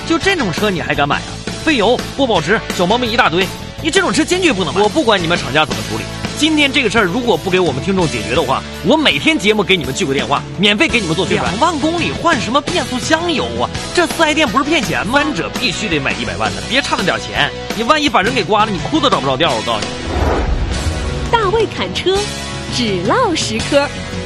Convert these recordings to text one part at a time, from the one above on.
就这种车你还敢买啊？费油、不保值、小毛病一大堆，你这种车坚决不能买。我不管你们厂家怎么处理，今天这个事儿如果不给我们听众解决的话，我每天节目给你们聚个电话，免费给你们做宣传。2万公里换什么变速箱油啊？这四 S 店不是骗钱吗？三者必须得买100万的，别差那点钱，你万一把人给刮了，你裤子找不着调。我告诉你， 大卫侃车，只唠实科。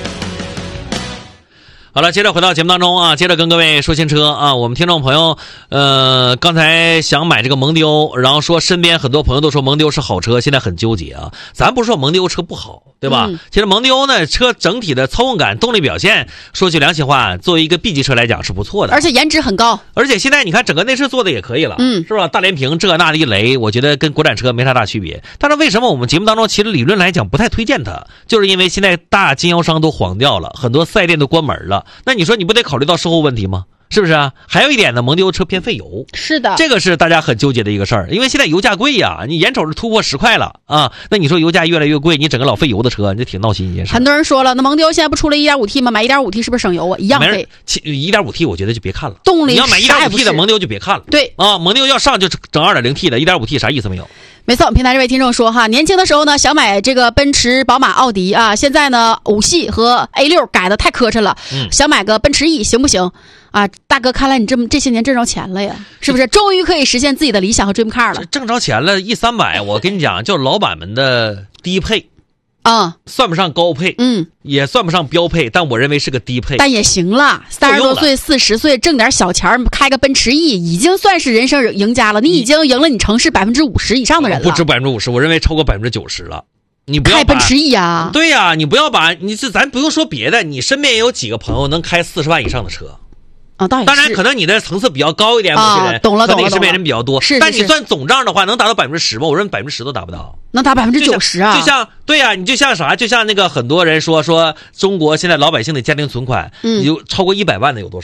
好了，接着回到节目当中啊，接着跟各位说新车啊。我们听众朋友刚才想买这个蒙迪欧，然后说身边很多朋友都说蒙迪欧是好车，现在很纠结啊。咱不是说蒙迪欧车不好，对吧？其实蒙迪欧呢，车整体的操控感、动力表现，说句良心话，作为一个 B 级车来讲是不错的， 而且颜值很高。 而且现在你看整个内饰做的也可以了，是吧？大连屏这那的一雷，我觉得跟国产车没啥大区别。但是为什么我们节目当中其实理论来讲不太推荐它，就是因为现在大经销商都黄掉了，很多4S店都关门了。那你说你不得考虑到售后问题吗？是不是啊？还有一点呢，蒙迪欧车偏费油。 是的， 这个是大家很纠结的一个事儿，因为现在油价贵呀，你眼瞅着突破10块了啊，那你说油价越来越贵，你整个老费油的车，你这挺闹心一件事。 很多人说了，那蒙迪欧现在不出了 1.5T 吗？买 1.5T 是不是省油啊？一样费。 1.5T 我觉得就别看了， 动力你要买 1.5T 的蒙迪欧就别看了。 对啊， 蒙迪欧要上就整 2.0T 的， 1.5T 啥意思没有？ 没错，平台这位听众说哈，年轻的时候呢想买这个奔驰、宝马、奥迪啊，现在呢5系和 A6 改的太磕碜了，想买个奔驰 E 行不行？啊，大哥，看来你这些年挣着钱了呀，是不是？终于可以实现自己的理想和 dream car 了。 挣着钱了，E300，我跟你讲，就老板们的低配。算不上高配，也算不上标配，但我认为是个低配， 但也行了。30多岁、40岁挣点小钱，开个奔驰 E 已经算是人生赢家了。你已经赢了你城市50%以上的人了， 不止50%，我认为超过90%了。你不要开奔驰 E 啊？ 对呀，你不要把咱不用说别的，你身边也有几个朋友能开40万以上的车。当然可能你的层次比较高一点，某些人懂了， 可能身边人比较多， 是。 但你算总账的话，能达到10%吗？我认为10%都达不到， 能达90%啊！ 就像对呀，你就像啥？就像那个很多人说中国现在老百姓的家庭存款有超过100万的有多少？